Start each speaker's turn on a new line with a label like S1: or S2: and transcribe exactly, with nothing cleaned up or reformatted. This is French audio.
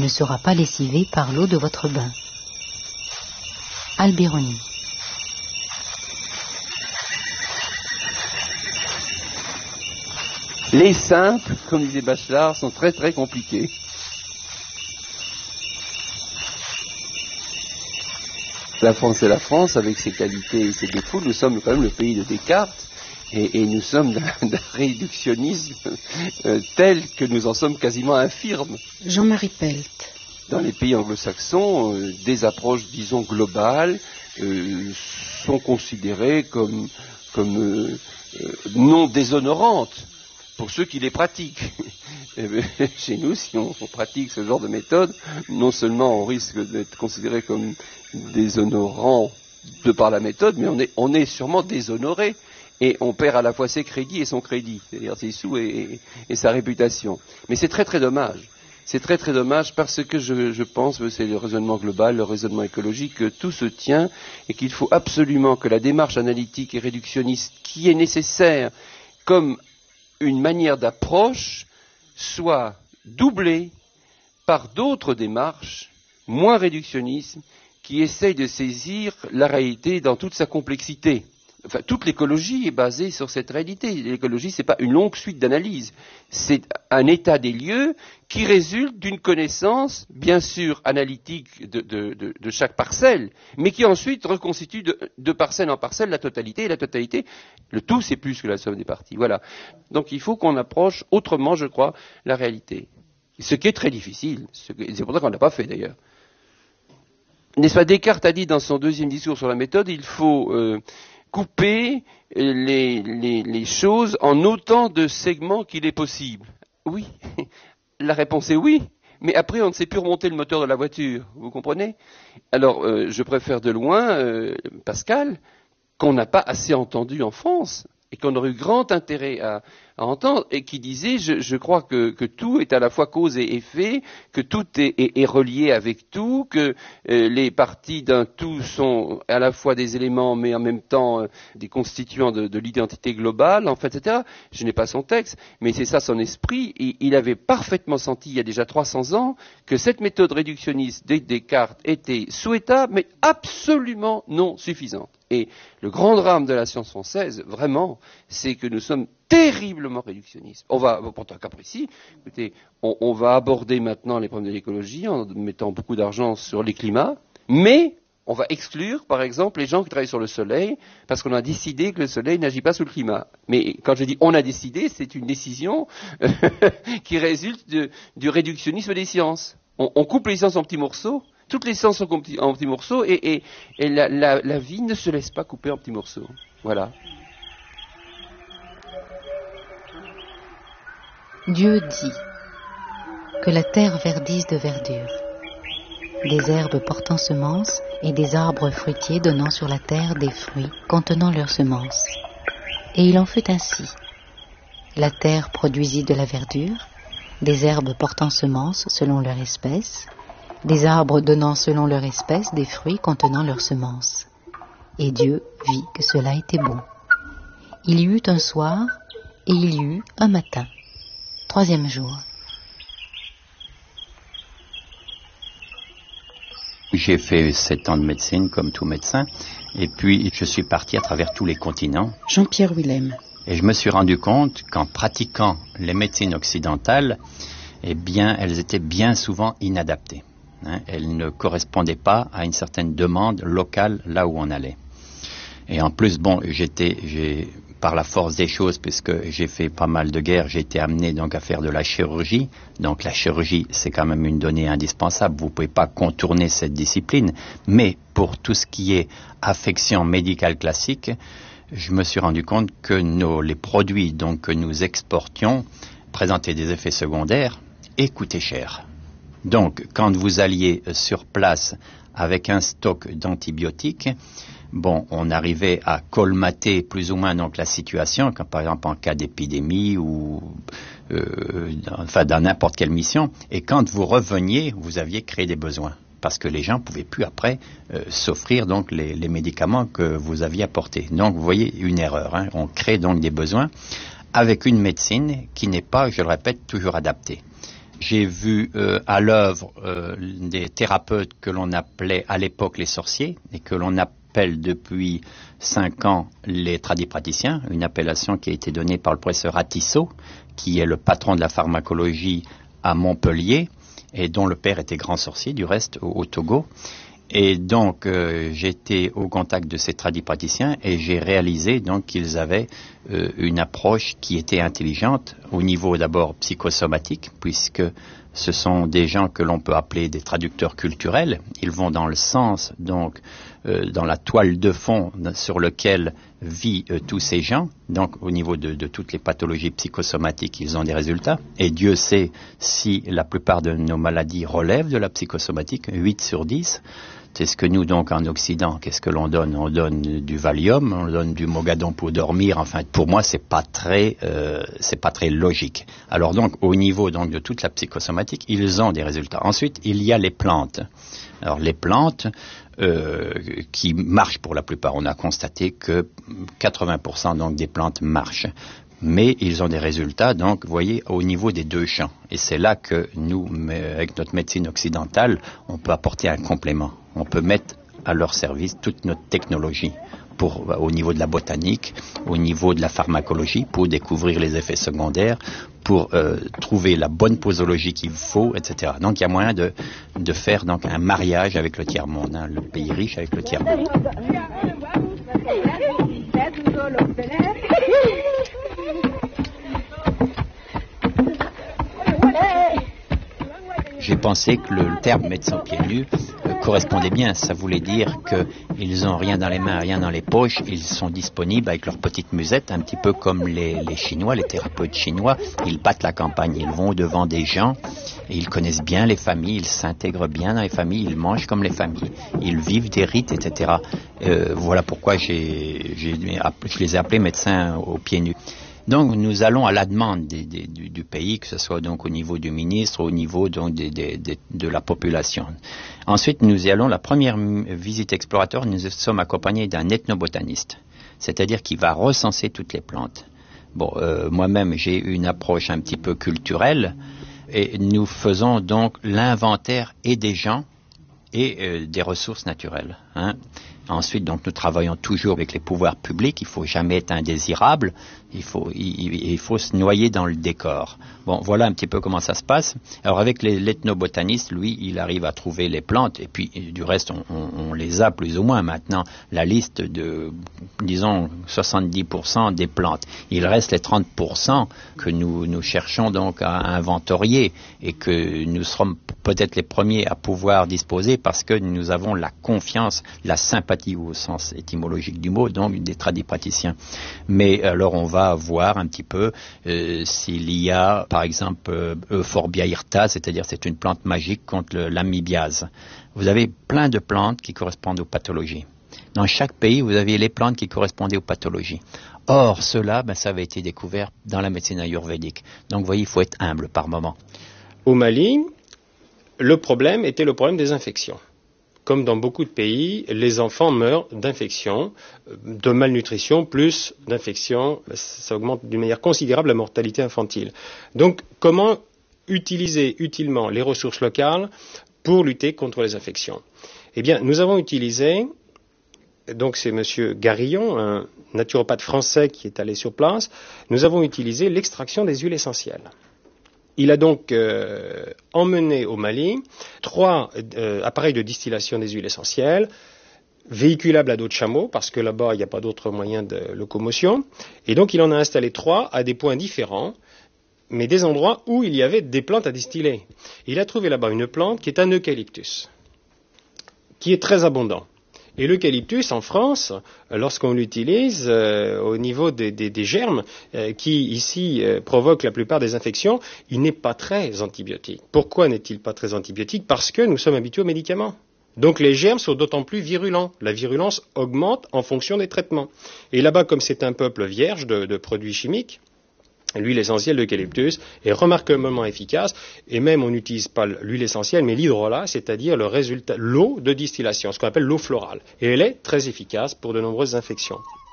S1: ne sera pas lessivé par l'eau de votre bain. Albironi.
S2: Les simples, comme disait Bachelard, sont très très compliqués. La France est la France, avec ses qualités et ses défauts. Nous sommes quand même le pays de Descartes, et, et nous sommes d'un, d'un réductionnisme euh, tel que nous en sommes quasiment infirmes.
S1: Jean-Marie Pelt.
S2: Dans les pays anglo-saxons, euh, des approches, disons, globales euh, sont considérées comme, comme euh, euh, non déshonorantes pour ceux qui les pratiquent. Et bien, chez nous, si on, on pratique ce genre de méthode, non seulement on risque d'être considéré comme déshonorant de par la méthode, mais on est, on est sûrement déshonoré. Et on perd à la fois ses crédits et son crédit, c'est-à-dire ses sous et, et, et sa réputation. Mais c'est très très dommage. C'est très très dommage parce que je, je pense que c'est le raisonnement global, le raisonnement écologique, que tout se tient et qu'il faut absolument que la démarche analytique et réductionniste qui est nécessaire comme une manière d'approche soit doublée par d'autres démarches moins réductionnistes qui essayent de saisir la réalité dans toute sa complexité. Enfin, toute l'écologie est basée sur cette réalité. L'écologie, ce n'est pas une longue suite d'analyses. C'est un état des lieux qui résulte d'une connaissance, bien sûr, analytique de, de, de, de chaque parcelle, mais qui ensuite reconstitue de, de parcelle en parcelle la totalité. Et la totalité, le tout, c'est plus que la somme des parties. Voilà. Donc, il faut qu'on approche autrement, je crois, la réalité. Ce qui est très difficile. C'est pour ça qu'on ne l'a pas fait, d'ailleurs. N'est-ce pas, Descartes a dit dans son deuxième discours sur la méthode, il faut euh, couper les, les, les choses en autant de segments qu'il est possible. Oui, la réponse est oui, mais après on ne sait plus remonter le moteur de la voiture, vous comprenez? Alors euh, je préfère de loin, euh, Pascal, qu'on n'a pas assez entendu en France, et qu'on aurait eu grand intérêt à, à entendre, et qui disait, je, je crois que, que tout est à la fois cause et effet, que tout est, est, est relié avec tout, que euh, les parties d'un tout sont à la fois des éléments, mais en même temps euh, des constituants de, de l'identité globale, en fait, et cetera. Je n'ai pas son texte, mais c'est ça son esprit. Et il avait parfaitement senti, il y a déjà trois cents ans, que cette méthode réductionniste des Descartes était souhaitable, mais absolument non suffisante. Et le grand drame de la science française, vraiment, c'est que nous sommes terriblement réductionnistes. On va, pour un cas précis, écoutez, on, on va aborder maintenant les problèmes de l'écologie en mettant beaucoup d'argent sur les climats, mais on va exclure, par exemple, les gens qui travaillent sur le soleil, parce qu'on a décidé que le soleil n'agit pas sous le climat. Mais quand je dis on a décidé, c'est une décision qui résulte de, du réductionnisme des sciences. On, on coupe les sciences en petits morceaux. Toutes les sciences sont en petits, en petits morceaux et, et, et la, la, la vie ne se laisse pas couper en petits morceaux. Voilà.
S1: Dieu dit que la terre verdisse de verdure, des herbes portant semences et des arbres fruitiers donnant sur la terre des fruits contenant leurs semences. Et il en fut ainsi. La terre produisit de la verdure, des herbes portant semences selon leur espèce, des arbres donnant selon leur espèce des fruits contenant leurs semences. Et Dieu vit que cela était bon. Il y eut un soir et il y eut un matin. Troisième jour.
S3: J'ai fait sept ans de médecine comme tout médecin et puis je suis parti à travers tous les continents.
S1: Jean-Pierre Willem.
S3: Et je me suis rendu compte qu'en pratiquant les médecines occidentales, eh bien, elles étaient bien souvent inadaptées. Hein, elles ne correspondaient pas à une certaine demande locale là où on allait. Et en plus, bon, j'étais, j'ai, par la force des choses, puisque j'ai fait pas mal de guerres, j'ai été amené donc à faire de la chirurgie. Donc la chirurgie, c'est quand même une donnée indispensable. Vous ne pouvez pas contourner cette discipline. Mais pour tout ce qui est affection médicale classique, je me suis rendu compte que nos, les produits donc, que nous exportions présentaient des effets secondaires et coûtaient cher. Donc, quand vous alliez sur place avec un stock d'antibiotiques, bon, on arrivait à colmater plus ou moins donc la situation, comme par exemple en cas d'épidémie ou euh, enfin dans n'importe quelle mission. Et quand vous reveniez, vous aviez créé des besoins parce que les gens pouvaient plus après euh, s'offrir donc les, les médicaments que vous aviez apportés. Donc, vous voyez une erreur. Hein. On crée donc des besoins avec une médecine qui n'est pas, je le répète, toujours adaptée. J'ai vu euh, à l'œuvre euh, des thérapeutes que l'on appelait à l'époque les sorciers et que l'on appelle depuis cinq ans les tradipraticiens, une appellation qui a été donnée par le professeur Atissot, qui est le patron de la pharmacologie à Montpellier et dont le père était grand sorcier du reste au, au Togo. Et donc euh, j'étais au contact de ces tradipraticiens et j'ai réalisé donc qu'ils avaient euh, une approche qui était intelligente au niveau d'abord psychosomatique, puisque ce sont des gens que l'on peut appeler des traducteurs culturels. Ils vont dans le sens, donc, euh, dans la toile de fond sur lequel vivent euh, tous ces gens. Donc, au niveau de, de toutes les pathologies psychosomatiques, ils ont des résultats. Et Dieu sait si la plupart de nos maladies relèvent de la psychosomatique, huit sur dix. C'est ce que nous, donc, en Occident, qu'est-ce que l'on donne? On donne du Valium, on donne du Mogadon pour dormir. Enfin, pour moi, c'est pas très, euh, c'est pas très logique. Alors donc, au niveau donc de toute la psychosomatique, ils ont des résultats. Ensuite, il y a les plantes. Alors, les plantes euh, qui marchent pour la plupart. On a constaté que quatre-vingts pour cent donc des plantes marchent. Mais ils ont des résultats, donc, vous voyez, au niveau des deux champs. Et c'est là que nous, avec notre médecine occidentale, on peut apporter un complément. On peut mettre à leur service toute notre technologie pour, au niveau de la botanique, au niveau de la pharmacologie, pour découvrir les effets secondaires, pour euh, trouver la bonne posologie qu'il faut, et cetera. Donc, il y a moyen de, de faire donc, un mariage avec le tiers-monde, hein, le pays riche avec le tiers-monde. J'ai pensé que le terme médecin pieds nus euh, correspondait bien. Ça voulait dire qu'ils n'ont rien dans les mains, rien dans les poches. Ils sont disponibles avec leur petite musette, un petit peu comme les, les Chinois, les thérapeutes chinois. Ils battent la campagne, ils vont devant des gens et ils connaissent bien les familles, ils s'intègrent bien dans les familles, ils mangent comme les familles, ils vivent des rites, et cetera. Euh, voilà pourquoi j'ai, j'ai, je les ai appelés médecins aux pieds nus. Donc nous allons à la demande des, des, du, du pays, que ce soit donc au niveau du ministre, au niveau donc des, des, des, de la population. Ensuite nous y allons, la première visite exploratoire, nous sommes accompagnés d'un ethnobotaniste, c'est-à-dire qui va recenser toutes les plantes. Bon, euh, moi-même j'ai une approche un petit peu culturelle et nous faisons donc l'inventaire et des gens et euh, des ressources naturelles, hein. Ensuite, donc, nous travaillons toujours avec les pouvoirs publics. Il ne faut jamais être indésirable. Il faut, il, il faut se noyer dans le décor. Bon, voilà un petit peu comment ça se passe. Alors, avec les, l'ethnobotaniste, lui, il arrive à trouver les plantes. Et puis, du reste, on, on, on les a plus ou moins maintenant. La liste de, disons, soixante-dix pour cent des plantes. Il reste les trente pour cent que nous, nous cherchons donc à inventorier et que nous serons peut-être les premiers à pouvoir disposer parce que nous avons la confiance, la sympathie au sens étymologique du mot, donc des tradipraticiens. Mais alors on va voir un petit peu euh, s'il y a, par exemple, euh, Euphorbia hirta, c'est-à-dire c'est une plante magique contre le, l'amibiase. Vous avez plein de plantes qui correspondent aux pathologies. Dans chaque pays, vous aviez les plantes qui correspondaient aux pathologies. Or, cela, ben, ça avait été découvert dans la médecine ayurvédique. Donc, vous voyez, il faut être humble par moment.
S4: Au Mali, le problème était le problème des infections. Comme dans beaucoup de pays, les enfants meurent d'infections, de malnutrition plus d'infections. Ça augmente d'une manière considérable la mortalité infantile. Donc, comment utiliser utilement les ressources locales pour lutter contre les infections? Eh bien, nous avons utilisé, donc c'est monsieur Garillon, un naturopathe français qui est allé sur place, nous avons utilisé l'extraction des huiles essentielles. Il a donc euh, emmené au Mali trois euh, appareils de distillation des huiles essentielles, véhiculables à dos de chameau, parce que là-bas, il n'y a pas d'autre moyen de locomotion. Et donc, il en a installé trois à des points différents, mais des endroits où il y avait des plantes à distiller. Il a trouvé là-bas une plante qui est un eucalyptus, qui est très abondant. Et l'eucalyptus, en France, lorsqu'on l'utilise euh, au niveau des, des, des germes euh, qui, ici, euh, provoquent la plupart des infections, il n'est pas très antibiotique. Pourquoi n'est-il pas très antibiotique? Parce que nous sommes habitués aux médicaments. Donc les germes sont d'autant plus virulents. La virulence augmente en fonction des traitements. Et là-bas, comme c'est un peuple vierge de, de produits chimiques, l'huile essentielle d'eucalyptus est remarquablement efficace, et même on n'utilise pas l'huile essentielle, mais l'hydrolat, c'est-à-dire le résultat, l'eau de distillation, ce qu'on appelle l'eau florale. Et elle est très efficace pour de nombreuses infections.